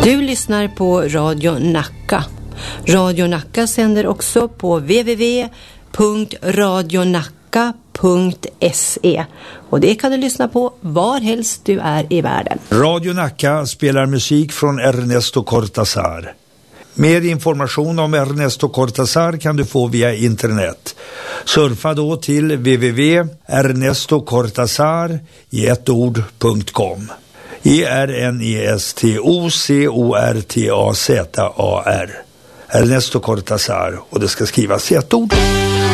Du lyssnar på Radio Nacka. Radio Nacka sänder också på www.radionacka.se och det kan du lyssna på var helst du är i världen. Radio Nacka spelar musik från Ernesto Cortázar. Mer information om Ernesto Cortázar kan du få via internet. Surfa då till www.ernestocortazar.com. ERNESTOCORTAZAR. Ernesto Cortázar, och det ska skrivas i ett ord.